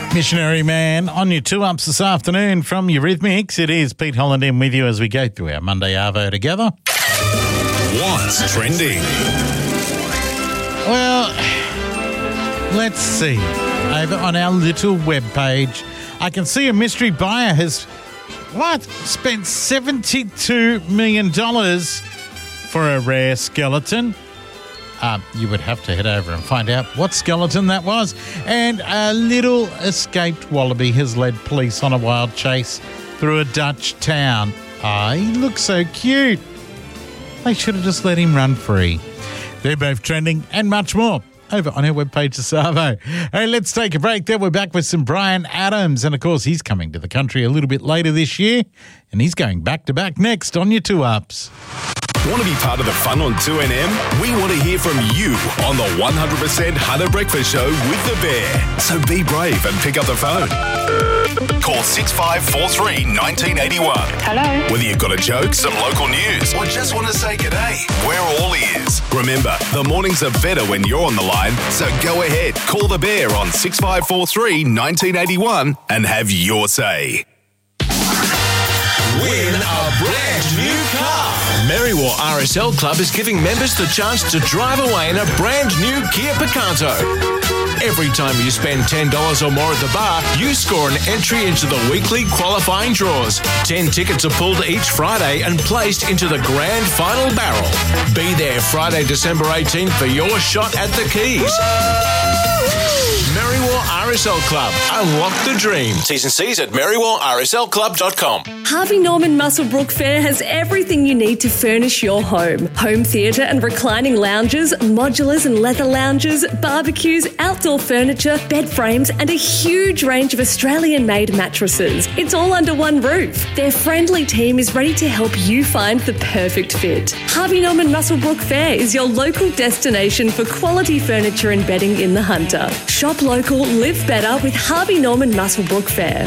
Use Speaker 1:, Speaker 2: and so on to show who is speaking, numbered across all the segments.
Speaker 1: Missionary Man on your 2-ups this afternoon from Eurythmics. It is Pete Holland in with you as we go through our Monday Arvo together.
Speaker 2: What's trending?
Speaker 1: Well, let's see. Over on our little webpage, I can see a mystery buyer has, spent $72 million for a rare skeleton. You would have to head over and find out what skeleton that was. And a little escaped wallaby has led police on a wild chase through a Dutch town. He looks so cute. They should have just let him run free. They're both trending and much more over on our webpage, the Savo. Hey, let's take a break. Then we're back with some Bryan Adams. And, of course, he's coming to the country a little bit later this year. And he's going back-to-back next on your 2-ups.
Speaker 2: Want to be part of the fun on 2NM? We want to hear from you on the 100% Hunter Breakfast Show with the Bear. So be brave and pick up the phone. Call 6543 1981.
Speaker 3: Hello.
Speaker 2: Whether you've got a joke, some local news, or just want to say g'day, we're all ears. Remember, the mornings are better when you're on the line, so go ahead, call the Bear on 6543 1981 and have your say.
Speaker 4: Win a brand new car. Merriwa RSL Club is giving members the chance to drive away in a brand new Kia Picanto. Every time you spend $10 or more at the bar, you score an entry into the weekly qualifying draws. 10 tickets are pulled each Friday and placed into the grand final barrel. Be there Friday, December 18th for your shot at the keys. Merriwa RSL Club. Unlock the dream. T's and C's at merriwaRSLClub.com.
Speaker 5: Harvey Norman Muswellbrook Fair has everything you need to furnish your home. Home theatre and reclining lounges, modulars and leather lounges, barbecues, outdoor furniture, bed frames and a huge range of Australian-made mattresses. It's all under one roof. Their friendly team is ready to help you find the perfect fit. Harvey Norman Muswellbrook Fair is your local destination for quality furniture and bedding in the Hunter. Shop local, live better with Harvey Norman Muswellbrook Fair.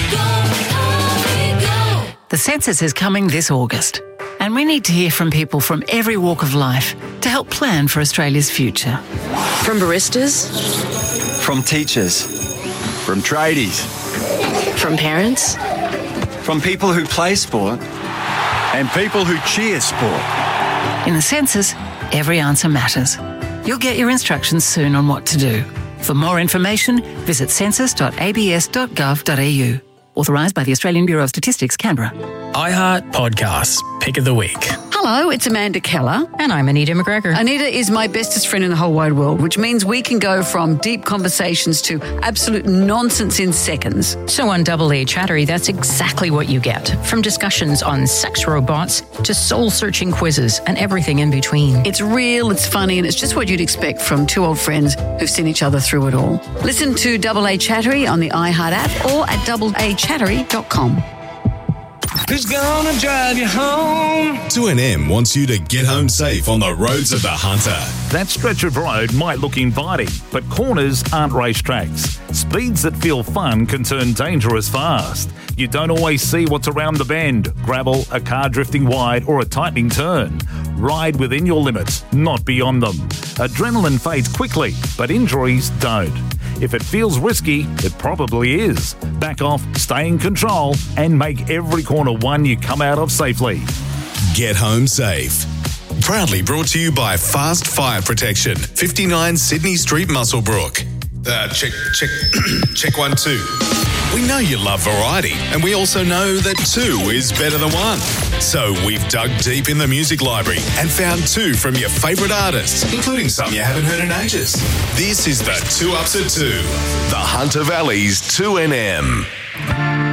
Speaker 6: The census is coming this August, and we need to hear from people from every walk of life to help plan for Australia's future.
Speaker 7: From baristas,
Speaker 8: from teachers, from tradies,
Speaker 7: from parents,
Speaker 8: from people who play sport and people who cheer sport.
Speaker 6: In the census, every answer matters. You'll get your instructions soon on what to do. For more information, visit census.abs.gov.au. Authorised by the Australian Bureau of Statistics, Canberra.
Speaker 9: iHeart Podcasts, Pick of the Week.
Speaker 7: Hello, it's Amanda Keller.
Speaker 10: And I'm Anita McGregor.
Speaker 7: Anita is my bestest friend in the whole wide world, which means we can go from deep conversations to absolute nonsense in seconds.
Speaker 10: So on Double A Chattery, that's exactly what you get. From discussions on sex robots to soul-searching quizzes and everything in between.
Speaker 7: It's real, it's funny, and it's just what you'd expect from two old friends who've seen each other through it all. Listen to Double A Chattery on the iHeart app or at doubleachattery.com.
Speaker 4: Who's gonna drive you home?
Speaker 2: 2NM wants you to get home safe on the roads of the Hunter.
Speaker 11: That stretch of road might look inviting, but corners aren't racetracks. Speeds that feel fun can turn dangerous fast. You don't always see what's around the bend, gravel, a car drifting wide, or a tightening turn. Ride within your limits, not beyond them. Adrenaline fades quickly, but injuries don't. If it feels risky, it probably is. Back off, stay in control, and make every corner one you come out of safely.
Speaker 2: Get home safe. Proudly brought to you by Fast Fire Protection, 59 Sydney Street, Muswellbrook. Check 1, 2. We know you love variety, and we also know that 2 is better than 1. So we've dug deep in the music library and found 2 from your favourite artists, including some you haven't heard in ages. This is the 2 Ups at 2, the Hunter Valley's 2NM.